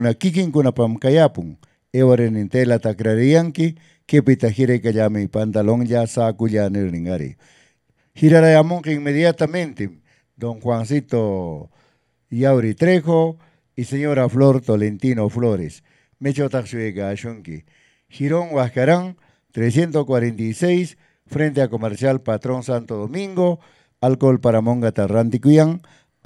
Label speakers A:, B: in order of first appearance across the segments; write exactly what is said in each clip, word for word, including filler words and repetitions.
A: Una kikin kuna pam kayapun. Ewaren intela takrariyanki, kepita hire kayami pantalón ya saku ya nirningari. Girarayamon que inmediatamente don Juancito Yauri Trejo y señora Flor Tolentino Flores. Mecho Taxuega Shunki. Girón Huascarán, trescientos cuarenta y seis, frente a Comercial Patrón Santo Domingo, alcohol para Monga Tarranticuyan,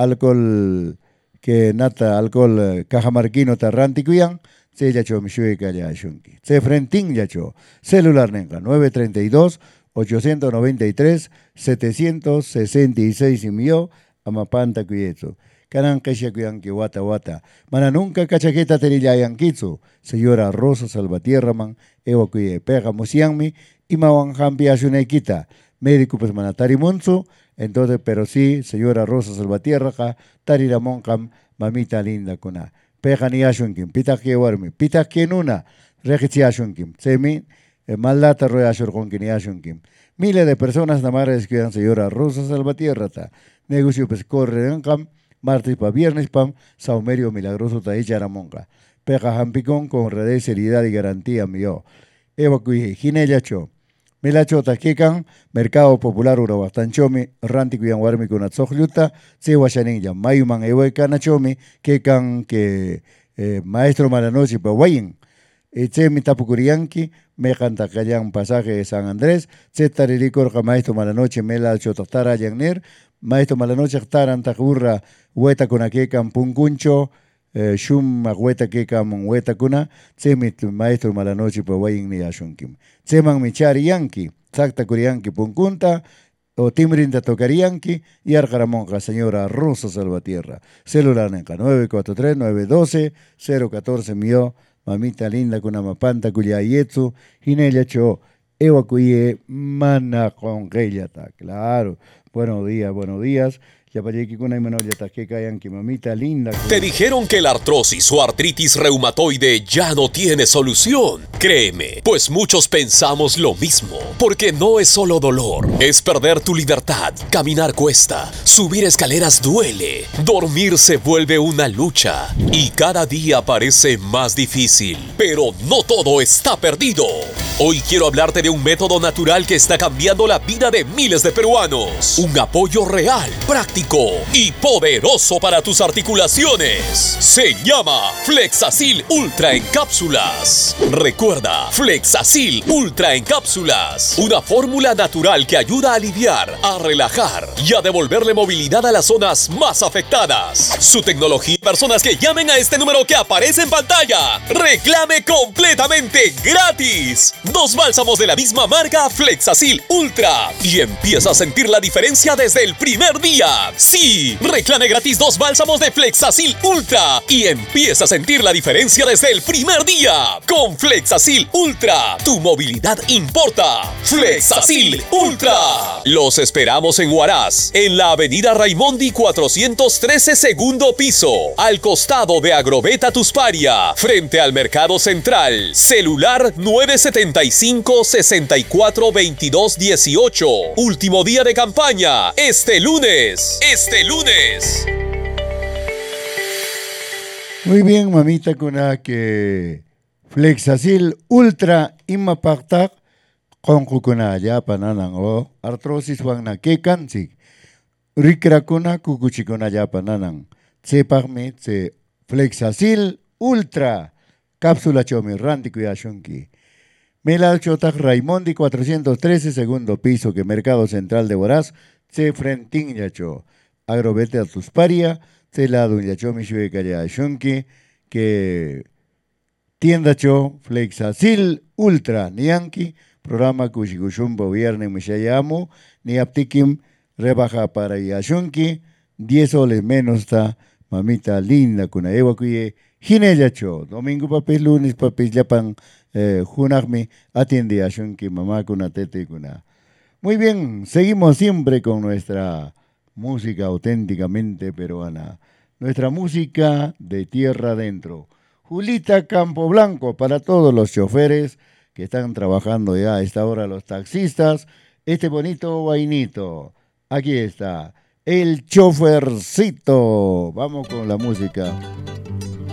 A: alcohol que nata, alcohol eh, Cajamarquino Tarranticuyan, se yacho Mishueca ya Shunki. Se frentín yacho, celular nenga, nueve treinta y dos, ochocientos noventa y tres, setecientos sesenta y seis y mío, amapanta cuyeto. Canan kasha kuyanki wata wata. Mana nunca cachaqueta terilla yankitsu. Señora Rosa Salvatierra man, ewa kuye pega musianmi, y mawan hampi ashunequita. Médico pues manatari munzu, entonces, pero sí, señora Rosa Salvatierra ka, tariramon kam, mamita linda kuna. Pega ni ashunkim, pita que warmi, pita que nuna, regici ashunkim. Semi, eh, maldata roya ashurkonki ni ashunkim. Miles de personas namares cuidan señora Rosa Salvatierra ta. Negocio pues corre en cam, martes para viernes pam, saumerio milagroso ta echaramonca. Pega hampicón con red seriedad y garantía mío. Eva cuije, ginellacho. Melacho taquecan, mercado popular urabastanchomi, ranti cuyan warmi con atzojluta, se guachaninja, mayuman ewe canachomi, quecan que eh, maestro malanoche pa wayin. Eche mi tapukurianki, me canta callan pasaje de San Andrés, se tariricor maestro malanoche, mela chotastara yanir, maestro malanoche taran takurra, hueta con aquecan punguncho, eh, shum agüeta quecan hueta kuna, se mi maestro malanoche pa wayin ni ashunkim. Se man michari yanki, sakta kurianki punkunta, o timrinda tocarianki, y argaramonja, señora Rosa Salvatierra. Celular nenca, nueve cuatro tres, nueve uno dos, cero uno cuatro mío, mamita linda con amapanta cuyayetsu, ginella cho, ewa cuye mana con ta, claro. Buenos días, buenos días. Ya para que con menor ya que cayan que mamita linda.
B: Te dijeron que la artrosis o artritis reumatoide ya no tiene solución. Créeme, pues muchos pensamos lo mismo, porque no es solo dolor, es perder tu libertad, caminar cuesta, subir escaleras duele, dormir se vuelve una lucha y cada día parece más difícil, pero no todo está perdido. Hoy quiero hablarte de un método natural que está cambiando la vida de miles de peruanos, un apoyo real, práctico y poderoso para tus articulaciones. Se llama Flexacil Ultra en cápsulas. Recuerda, Flexacil Ultra en cápsulas, una fórmula natural que ayuda a aliviar, a relajar y a devolverle movilidad a las zonas más afectadas. Su tecnología, personas que llamen a este número que aparece en pantalla, reclame completamente gratis dos bálsamos de la misma marca Flexacil Ultra y empieza a sentir la diferencia desde el primer día. Sí, reclame gratis dos bálsamos de Flexacil Ultra y empieza a sentir la diferencia desde el primer día. Con Flexacil Ultra, tu movilidad importa. Flexacil Ultra. Los esperamos en Huaraz, en la avenida Raimondi cuatrocientos trece, segundo piso, al costado de Agrobeta Tusparia, frente al Mercado Central. Celular nueve siete cinco, seis cuatro, veintidós dieciocho. Último día de campaña, este lunes. Este lunes.
A: Muy bien, mamita kuna que Flexacil Ultra imapaktak con kuna ya pananan o artrosis wang na kekansi. Rikra kuna kukuchikuna ya pananan. Tsepakmi tse Flexacil Ultra cápsula chomi ranti kuyashunki. Melal chotak Raimondi cuatrocientos trece, segundo piso, que Mercado Central de Huaraz, se frentin yacho. Agrobete a Tusparia, se lado yacho mishue kaya shunki, que tienda cho Flexacil Ultra nianki, programa kushikushumbo viernes mishayamu, ni aptikim rebaja para yashunki, diez soles menos ta, mamita linda kuna ewa kuye, Gine yacho, domingo papel, lunes papel, yapan, eh, junagmi, atiende a shunki, mamá kuna tete kuna. Muy bien, seguimos siempre con nuestra música auténticamente peruana, nuestra música de tierra adentro. Julita Campo Blanco para todos los choferes que están trabajando ya a esta hora, los taxistas, este bonito vainito. Aquí está, el chofercito. Vamos con la música.